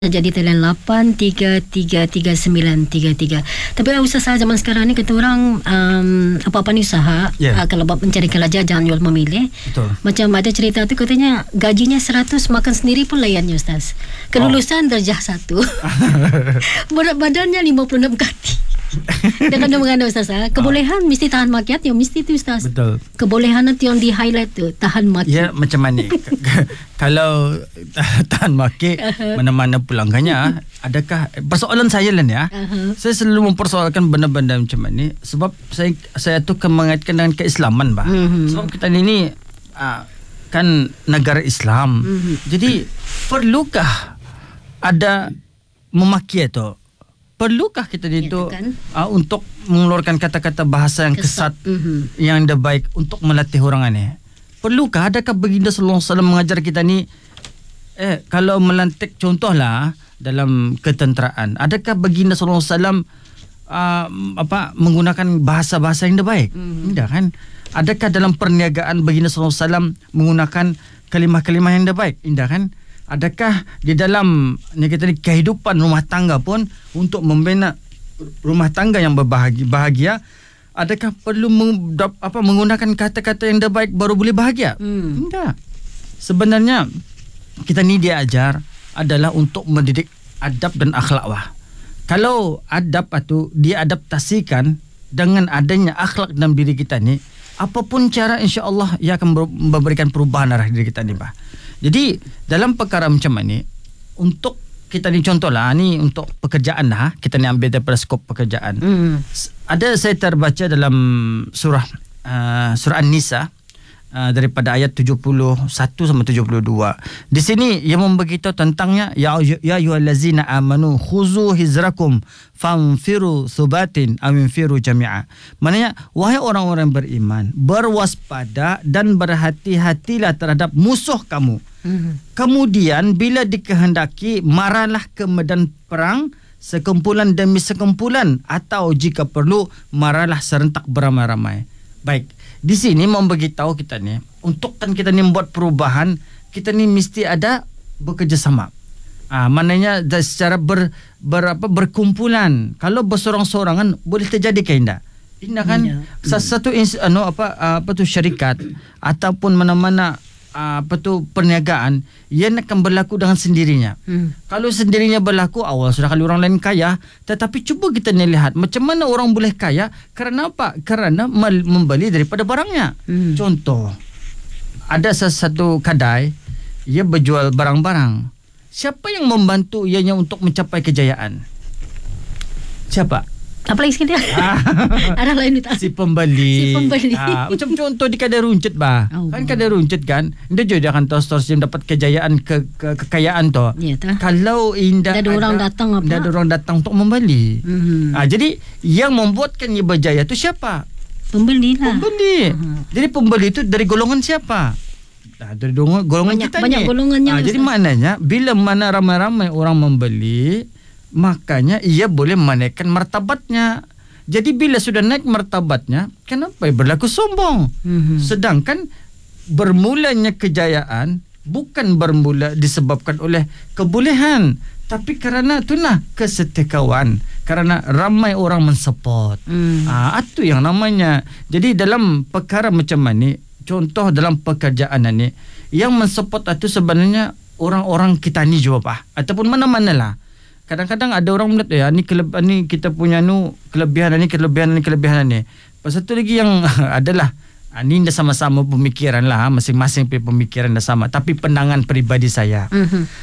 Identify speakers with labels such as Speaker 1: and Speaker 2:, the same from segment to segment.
Speaker 1: Jadi talian 83339933. Tapi usaha zaman sekarang ni kata orang apa-apa ni usaha, kalau buat mencari kelajar jangan jual memilih.
Speaker 2: Betul.
Speaker 1: Macam ada cerita tu katanya gajinya 100 makan sendiri pun layannya Ustaz. Kelulusan darjah 1. Berat badannya 56 kaki. Dia kena mengandung Ustaz. Kebolehan mesti tahan makiat, yang mesti tu Ustaz.
Speaker 2: Betul.
Speaker 1: Kebolehan nanti yang di highlight tu tahan maki.
Speaker 2: Ya, macam mana? Kalau tahan maki mana-mana pulangkannya, adakah persoalan saya lah ni ya. Saya selalu mempersoalkan benda-benda macam ni sebab saya tu mengaitkan dengan keislaman bah. Sebab kita ni kan negara Islam. Jadi perlukah ada memaki itu? Perlukah kita itu untuk mengeluarkan kata-kata bahasa yang kesat, yang tidak baik untuk melatih orang ini? Perlukah? Adakah baginda sallallahu alaihi wasallam mengajar kita ni kalau melantik, contohlah dalam ketenteraan, adakah baginda sallallahu alaihi wasallam menggunakan bahasa-bahasa yang tidak baik? Tidak kan? Adakah dalam perniagaan baginda sallallahu alaihi wasallam menggunakan kalimah-kalimah yang tidak baik? Tidak kan? Adakah di dalam kehidupan rumah tangga pun untuk membina rumah tangga yang berbahagia, adakah perlu menggunakan kata-kata yang tidak baik baru boleh bahagia? Tidak. Sebenarnya kita ni diajar adalah untuk mendidik adab dan akhlak wah. Kalau adab itu diadaptasikan dengan adanya akhlak dalam diri kita ni, apapun cara insya-Allah ia akan memberikan perubahan arah diri kita ni bah. Jadi dalam perkara macam ni, untuk kita ni contohlah ni untuk pekerjaan lah, kita ni ambil daripada skop pekerjaan. Ada saya terbaca dalam surah An-Nisa daripada ayat 71 sampai 72. Di sini ia memberitahu tentangnya ya ayyuhallazina amanu khuzu hizrakum fanfiru thubatin aw infiru jami'a. Maknanya wahai orang-orang beriman, berwaspada dan berhati-hatilah terhadap musuh kamu. Kemudian bila dikehendaki marahlah ke medan perang sekumpulan demi sekumpulan, atau jika perlu marahlah serentak beramai-ramai. Baik, di sini memberitahu kita ni untuk kan kita ni membuat perubahan, kita ni mesti ada bekerjasama. Maknanya secara berkumpulan. Kalau bersorang-sorangan boleh terjadi ke indah. Indah kan satu syarikat ataupun mana-mana perniagaan yang akan berlaku dengan sendirinya. Kalau sendirinya berlaku, awal sudah kali orang lain kaya, tetapi cuba kita ni lihat macam mana orang boleh kaya. Kerana apa? Kerana membeli daripada barangnya. Contoh, ada satu kedai ia berjual barang-barang. Siapa yang membantu ianya untuk mencapai kejayaan? Siapa?
Speaker 1: Apa lagi sekali? Ada lain tak?
Speaker 2: Si pembeli. Macam contoh di kedai runcit bah. Kan kedai runcit kan, dia juga akan terus dapat kejayaan kekayaan tu. Kalau indah ada orang datang untuk membeli. Jadi yang membuatkan ia berjaya tu siapa?
Speaker 1: Pembeli lah.
Speaker 2: Jadi pembeli itu dari golongan siapa? Dari golongan kita ni.
Speaker 1: Banyak golongannya.
Speaker 2: Jadi maknanya bila mana ramai-ramai orang membeli, makanya ia boleh menaikkan martabatnya. Jadi bila sudah naik martabatnya, kenapa berlaku sombong? Sedangkan bermulanya kejayaan bukan bermula disebabkan oleh kebolehan, tapi kerana itulah kesetikawan, kerana ramai orang mensupport. Itu yang namanya. Jadi dalam perkara macam ni, contoh dalam pekerjaan ni, yang mensupport itu sebenarnya orang-orang kita ni juga pak, ataupun mana-mana lah. Kadang-kadang ada orang melihat ni kita punya kelebihan ni. Pasal tu lagi yang adalah ni dah sama-sama pemikiran lah, masing-masing pemikiran dah sama, tapi pandangan peribadi saya.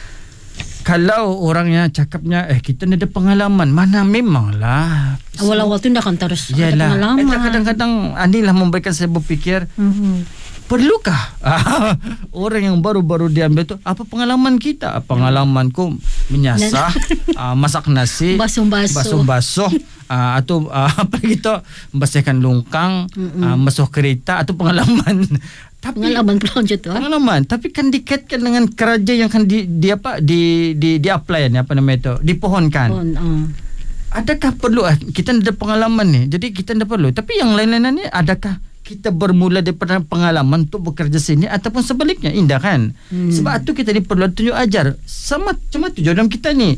Speaker 2: Kalau orangnya cakapnya kita ni ada pengalaman, mana memanglah
Speaker 1: awal-awal tu dah kan terus ada pengalaman.
Speaker 2: Kadang-kadang inilah memberikan saya berfikir, perlukah orang yang baru-baru diambil tu apa pengalaman kita? Pengalamanku menyasah, masak nasi, basuh-basuh, atau apa gitu, membersihkan lungkang, masuk kereta, atau pengalaman. Tapi
Speaker 1: pengalaman pula macam tu.
Speaker 2: Pengalaman, tapi kan dikaitkan dengan keraja yang kan di apply ni, apa nama itu, dipohonkan. Adakah perlu kita ada pengalaman ni, jadi kita tidak perlu. Tapi yang lain-lain ni, adakah kita bermula daripada pengalaman untuk bekerja sini ataupun sebaliknya, indah kan? Sebab tu kita ni perlu tunjuk ajar sama macam tu jodoh kita ni.